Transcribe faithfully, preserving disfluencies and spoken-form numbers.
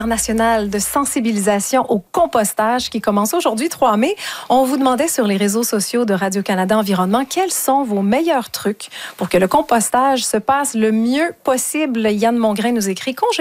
National de sensibilisation au compostage qui commence aujourd'hui, trois mai. On vous demandait sur les réseaux sociaux de Radio-Canada Environnement quels sont vos meilleurs trucs pour que le compostage se passe le mieux possible. Yann Mongrain nous écrit «